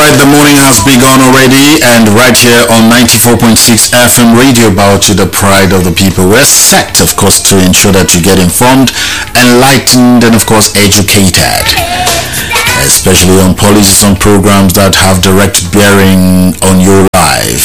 The morning has begun already, and right here on 94.6 FM Radio Bauchi, the pride of the people, we're set, of course, to ensure that you get informed, enlightened, and of course educated, especially on policies and programs that have direct bearing on your life.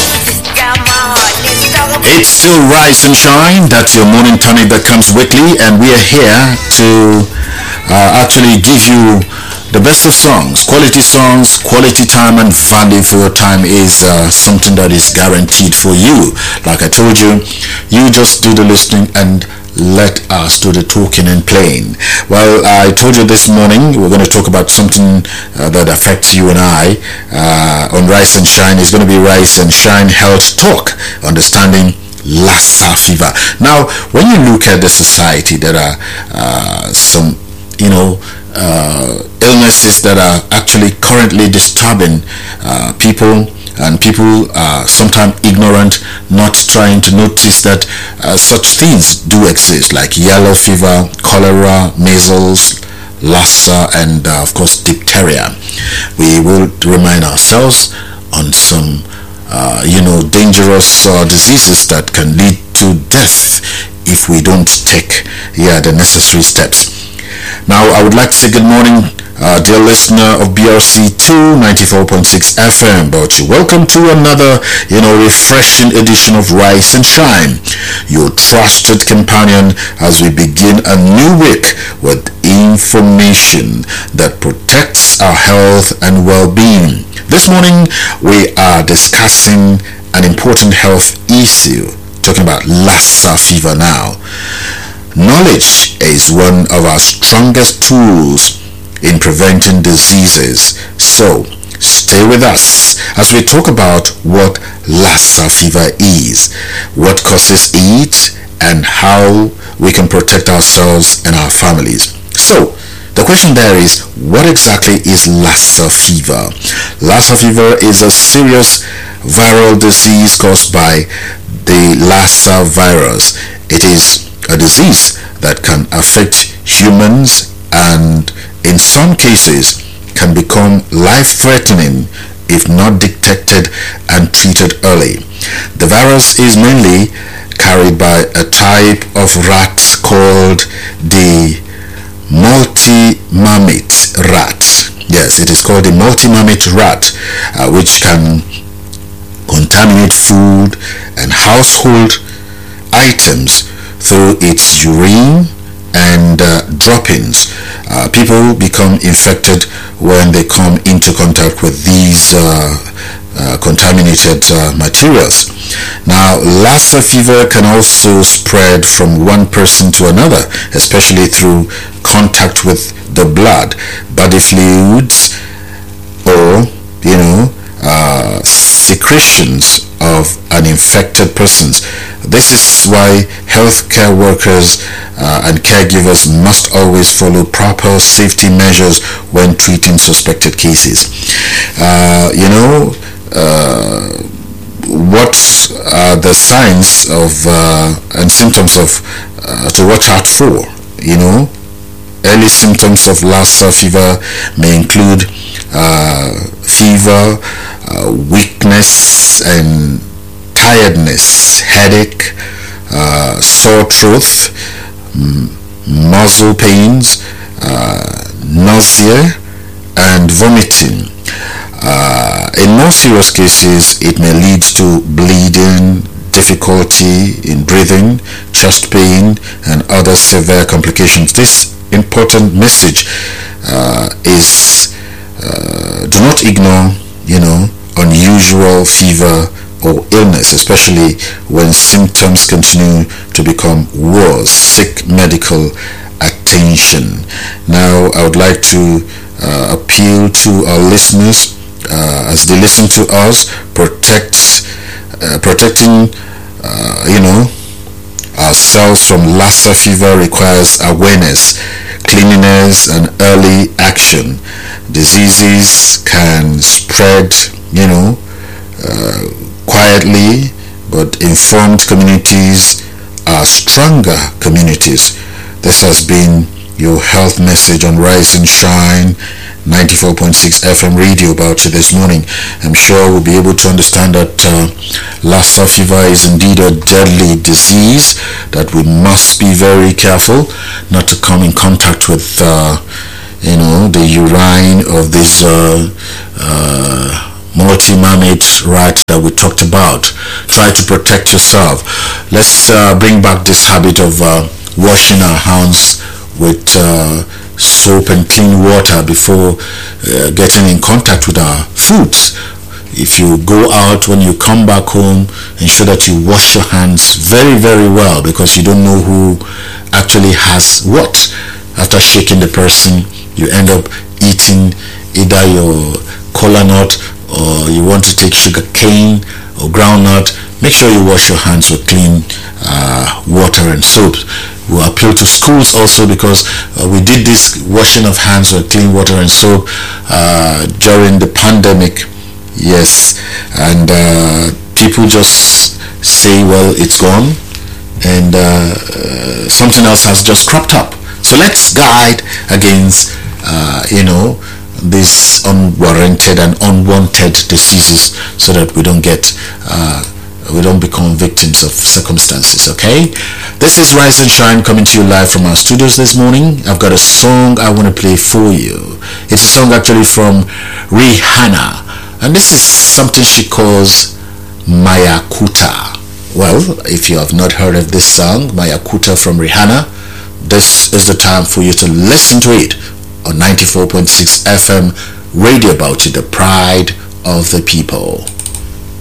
It's still Rise and Shine. That's your morning tonic that comes weekly, and we are here to actually give you the best of songs, quality time, and value for your time is something that is guaranteed for you. Like I told you, you just do the listening and let us do the talking and playing. Well, I told you this morning we're going to talk about something that affects you and I on Rise and Shine. It's going to be Rise and Shine Health Talk, understanding Lassa fever. Now, when you look at the society, there are some, illnesses that are actually currently disturbing people, and people are sometimes ignorant, not trying to notice that such things do exist, like yellow fever, cholera, measles, Lassa, and of course diphtheria. We will remind ourselves on some dangerous diseases that can lead to death if we don't take the necessary steps. Now, I would like to say good morning, dear listener of BRC2 94.6 FM Bauchi. Welcome to another, refreshing edition of Rise and Shine, your trusted companion as we begin a new week with information that protects our health and well-being. This morning, we are discussing an important health issue, talking about Lassa fever now. Knowledge is one of our strongest tools in preventing diseases. So, stay with us as we talk about what Lassa fever is, what causes it, and how we can protect ourselves and our families. So, the question there is, what exactly is Lassa fever? Lassa fever is a serious viral disease caused by the Lassa virus. It is a disease that can affect humans and in some cases can become life-threatening if not detected and treated early. The virus is mainly carried by a type of rat called the multi-mammit rat. Yes, it is called the multi-mammit rat, which can contaminate food and household items through its urine and droppings. People become infected when they come into contact with these contaminated materials. Now, Lassa fever can also spread from one person to another, especially through contact with the blood, body fluids, or secretions of an infected persons. This is why healthcare workers and caregivers must always follow proper safety measures when treating suspected cases. What are the signs of and symptoms of to watch out for? Early symptoms of Lassa fever may include fever, weakness and tiredness, headache, sore throat, muscle pains, nausea and vomiting. In more serious cases, it may lead to bleeding, difficulty in breathing, chest pain, and other severe complications. This important message is do not ignore, unusual fever or illness, especially when symptoms continue to become worse. Seek medical attention. Now, I would like to appeal to our listeners as they listen to us. Protecting ourselves from Lassa fever requires awareness, cleanliness, and early action. Diseases can spread, quietly, but informed communities are stronger communities. This has been your health message on Rise and Shine 94.6 FM Radio Bauchi this morning. I'm sure we'll be able to understand that Lassa fever is indeed a deadly disease, that we must be very careful not to come in contact with the urine of these multi-mammates rats that we talked about. Try to protect yourself. Let's bring back this habit of washing our hands with soap and clean water before getting in contact with our foods. If you go out, when you come back home, ensure that you wash your hands very, very well, because you don't know who actually has what. After shaking the person, you end up eating either your kola nut, or you want to take sugar cane or groundnut. Make sure you wash your hands with clean water and soap. We appeal to schools also, because we did this washing of hands with clean water and soap during the pandemic. Yes, and people just say, well, it's gone, and something else has just cropped up. So let's guard against these unwarranted and unwanted diseases, so that we don't become victims of circumstances. Okay, this is Rise and Shine coming to you live from our studios this morning. I've got a song I want to play for you. It's a song actually from Rihanna, and this is something she calls Mayakuta. Well, if you have not heard of this song, Mayakuta from Rihanna, this is the time for you to listen to it on 94.6 FM Radio Bauchi, the pride of the people.